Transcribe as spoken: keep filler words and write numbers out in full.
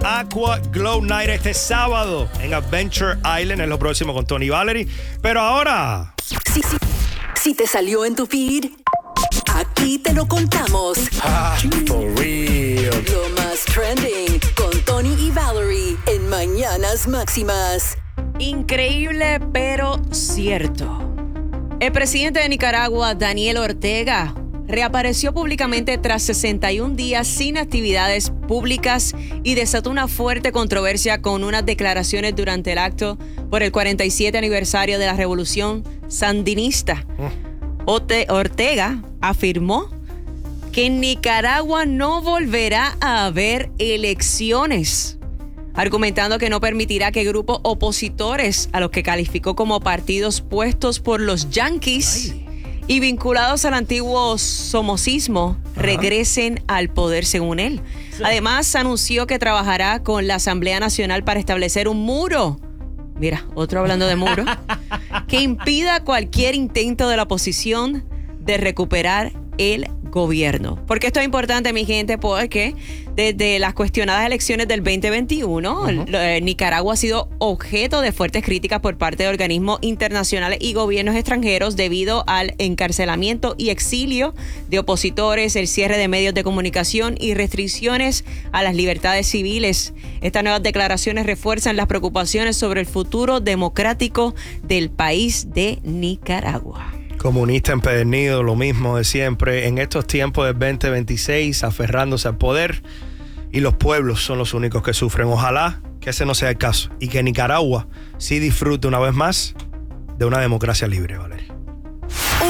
Aqua Glow Night este sábado en Adventure Island. Es lo próximo con Tony Valerie. Pero ahora... Sí, sí. Si te salió en tu feed, aquí te lo contamos. Ah, for real. Lo más trending con Tony y Valerie en Mañanas Máximas. Increíble, pero cierto. El presidente de Nicaragua, Daniel Ortega, reapareció públicamente tras sesenta y un días sin actividades públicas y desató una fuerte controversia con unas declaraciones durante el acto por el cuarenta y siete aniversario de la Revolución Sandinista. Ortega afirmó que en Nicaragua no volverá a haber elecciones, argumentando que no permitirá que grupos opositores a los que calificó como partidos puestos por los yanquis Ay. y vinculados al antiguo somocismo Ajá. regresen al poder, según él. Sí. Además, anunció que trabajará con la Asamblea Nacional para establecer un muro, mira, otro hablando de muro, que impida cualquier intento de la oposición de recuperar el gobierno. ¿Por qué esto es importante, mi gente? Porque desde las cuestionadas elecciones del veinte veintiuno, uh-huh. eh, Nicaragua ha sido objeto de fuertes críticas por parte de organismos internacionales y gobiernos extranjeros debido al encarcelamiento y exilio de opositores, el cierre de medios de comunicación y restricciones a las libertades civiles. Estas nuevas declaraciones refuerzan las preocupaciones sobre el futuro democrático del país de Nicaragua. Comunista empedernido, lo mismo de siempre. En estos tiempos del veinte veintiséis, aferrándose al poder, y los pueblos son los únicos que sufren. Ojalá que ese no sea el caso y que Nicaragua sí disfrute una vez más de una democracia libre, ¿vale?